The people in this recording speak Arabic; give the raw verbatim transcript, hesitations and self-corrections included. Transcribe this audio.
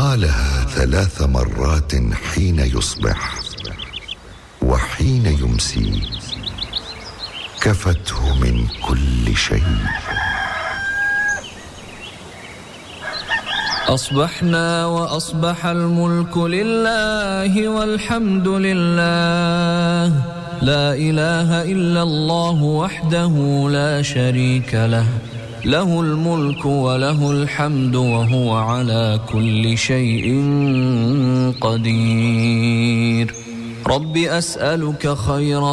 قالها ثلاث مرات حين يصبح وحين يمسي، كفته من كل شيء. أصبحنا وأصبح الملك لله والحمد لله، لا إله إلا الله وحده لا شريك له، له الملك وله الحمد وهو على كل شيء قدير. رب أسألك خير